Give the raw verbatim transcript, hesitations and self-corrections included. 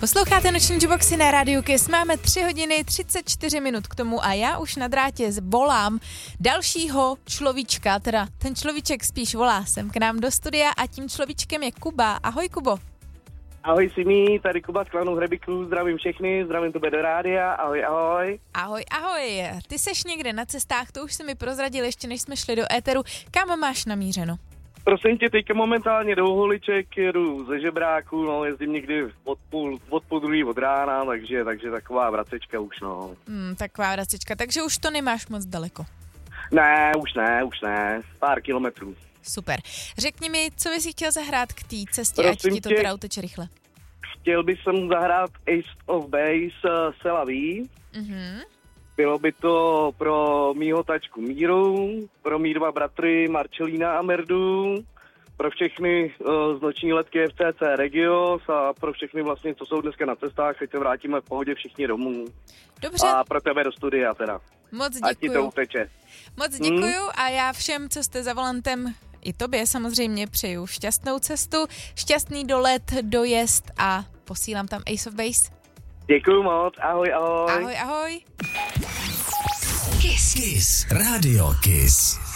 Posloucháte Noční Juboxy na rádiu Kiss. Máme tři hodiny třicet čtyři minut k tomu a já už na drátě volám dalšího človíčka, teda ten človíček spíš volá sem k nám do studia a tím človíčkem je Kuba. Ahoj, Kubo. Ahoj Simi, tady Kuba z klanu Hrebiklů, zdravím všechny, zdravím tebe do rádia, ahoj, ahoj. Ahoj, ahoj, ty seš někde na cestách, to už jsi mi prozradil ještě než jsme šli do éteru, kam máš namířeno? Prosím tě, teďka momentálně do Holiček, jedu ze Žebráku, no, jezdím někdy od půl, od půl druhý od rána, takže, takže taková vracečka už, no. Hmm, taková vracečka, takže už to nemáš moc daleko. Ne, už ne, už ne, pár kilometrů. Super. Řekni mi, co bys si chtěl zahrát k té cestě, Prosím ať ti to tě, teda uteče rychle. Chtěl bych sem zahrát Ace of Base uh, Selaví. Mhm. Bylo by to pro mýho tačku Míru, pro mý dva bratry Marcelína a Merdu, pro všechny uh, z noční letky F C C Regios a pro všechny vlastně, co jsou dneska na cestách, ať se vrátíme v pohodě všichni domů. Dobře. A pro tebe do studia teda. Moc Ať ti to děkuju. uteče. Moc děkuju hmm. a já všem, co jste za volantem, i tobě samozřejmě přeju šťastnou cestu, šťastný dolet, dojezd a posílám tam Ace of Base. Děkuju moc, ahoj, ahoj. Ahoj, ahoj. Kiss. Kiss. Radio Kiss.